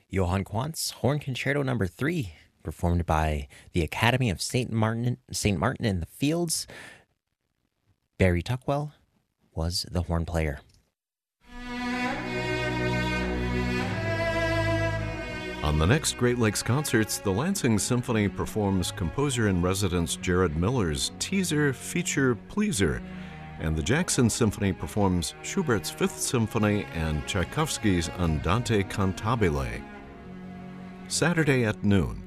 Johann Quant's Horn Concerto Number 3, performed by the Academy of St. Martin in the Fields. Barry Tuckwell was the horn player. On the next Great Lakes Concerts, the Lansing Symphony performs composer-in-residence Jared Miller's Teaser Feature Pleaser, and the Jackson Symphony performs Schubert's Fifth Symphony and Tchaikovsky's Andante Cantabile. Saturday at noon,